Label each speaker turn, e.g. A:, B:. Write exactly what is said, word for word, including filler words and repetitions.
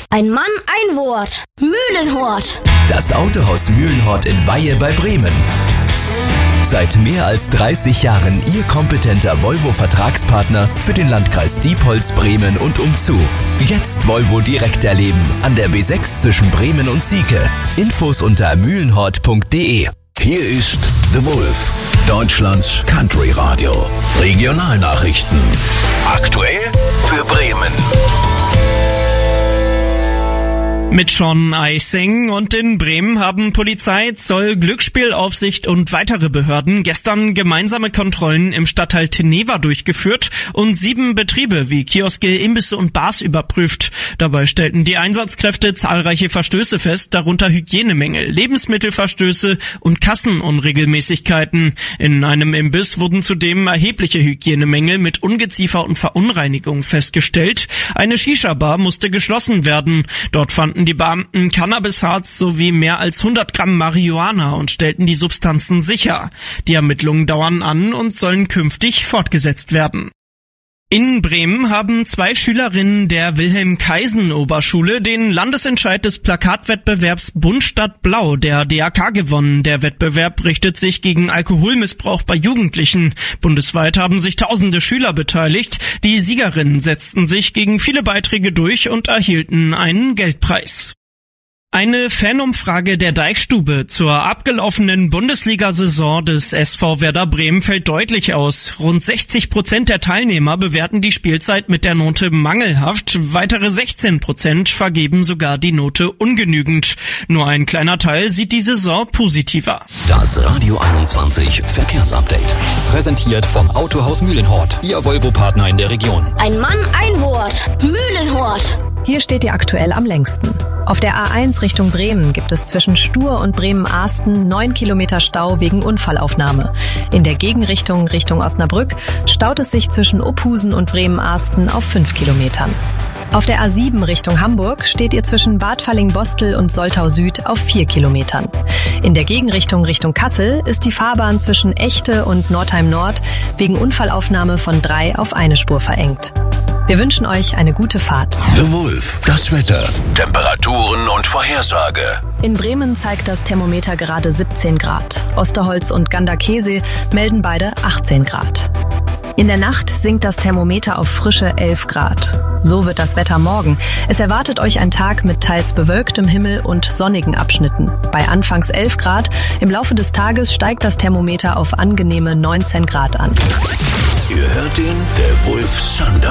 A: Ein Mann, ein Wort. Mühlenhort.
B: Das Autohaus Mühlenhort in Weihe bei Bremen. Seit mehr als dreißig Jahren Ihr kompetenter Volvo-Vertragspartner für den Landkreis Diepholz, Bremen und umzu. Jetzt Volvo direkt erleben an der B sechs zwischen Bremen und Sieke. Infos unter mühlenhort punkt de.
C: Hier ist The Wolf, Deutschlands Country Radio. Regionalnachrichten. Aktuell für Bremen.
D: Mit Sean Eising und in Bremen haben Polizei, Zoll, Glücksspielaufsicht und weitere Behörden gestern gemeinsame Kontrollen im Stadtteil Teneva durchgeführt und sieben Betriebe wie Kioske, Imbisse und Bars überprüft. Dabei stellten die Einsatzkräfte zahlreiche Verstöße fest, darunter Hygienemängel, Lebensmittelverstöße und Kassenunregelmäßigkeiten. In einem Imbiss wurden zudem erhebliche Hygienemängel mit Ungeziefer und Verunreinigung festgestellt. Eine Shisha-Bar musste geschlossen werden. Dort fanden die Beamten Cannabisharz sowie mehr als hundert Gramm Marihuana und stellten die Substanzen sicher. Die Ermittlungen dauern an und sollen künftig fortgesetzt werden. In Bremen haben zwei Schülerinnen der Wilhelm-Kaisen-Oberschule den Landesentscheid des Plakatwettbewerbs Bunt statt Blau der D A K gewonnen. Der Wettbewerb richtet sich gegen Alkoholmissbrauch bei Jugendlichen. Bundesweit haben sich tausende Schüler beteiligt. Die Siegerinnen setzten sich gegen viele Beiträge durch und erhielten einen Geldpreis. Eine Fanumfrage der Deichstube zur abgelaufenen Bundesliga-Saison des S V Werder Bremen fällt deutlich aus. Rund sechzig Prozent der Teilnehmer bewerten die Spielzeit mit der Note mangelhaft. Weitere sechzehn Prozent vergeben sogar die Note ungenügend. Nur ein kleiner Teil sieht die Saison positiver.
C: Das Radio einundzwanzig Verkehrsupdate. Präsentiert vom Autohaus Mühlenhort. Ihr Volvo-Partner in der Region.
A: Ein Mann, ein Wort. Mühlenhort.
E: Hier steht ihr aktuell am längsten. Auf der A eins Richtung Bremen gibt es zwischen Stur und Bremen-Ahsten neun Kilometer Stau wegen Unfallaufnahme. In der Gegenrichtung Richtung Osnabrück staut es sich zwischen Uphusen und Bremen-Ahsten auf fünf Kilometern. Auf der A sieben Richtung Hamburg steht ihr zwischen Bad Falling-Bostel und Soltau Süd auf vier Kilometern. In der Gegenrichtung Richtung Kassel ist die Fahrbahn zwischen Echte und Nordheim Nord wegen Unfallaufnahme von drei auf eine Spur verengt. Wir wünschen euch eine gute Fahrt.
C: The Wolf, das Wetter, Temperaturen und Vorhersage.
E: In Bremen zeigt das Thermometer gerade siebzehn Grad. Osterholz und Ganderkesee melden beide achtzehn Grad. In der Nacht sinkt das Thermometer auf frische elf Grad. So wird das Wetter morgen. Es erwartet euch ein Tag mit teils bewölktem Himmel und sonnigen Abschnitten. Bei anfangs elf Grad, im Laufe des Tages steigt das Thermometer auf angenehme neunzehn Grad an.
C: Ihr hört den, der Wolf Sundown.